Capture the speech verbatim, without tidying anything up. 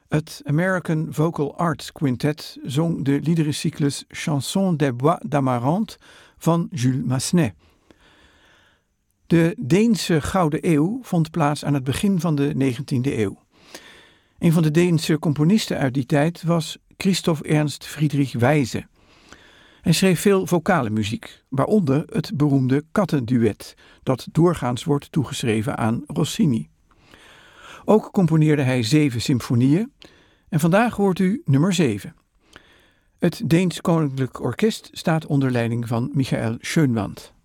Het American Vocal Arts Quintet zong de liederencyclus Chansons des Bois d'Amarante van Jules Massenet. De Deense Gouden Eeuw vond plaats aan het begin van de negentiende eeuw. Een van de Deense componisten uit die tijd was Christoph Ernst Friedrich Weyse. Hij schreef veel vocale muziek, waaronder het beroemde Kattenduet, dat doorgaans wordt toegeschreven aan Rossini. Ook componeerde hij zeven symfonieën en vandaag hoort u nummer zeven. Het Deens Koninklijk Orkest staat onder leiding van Michael Schönwand.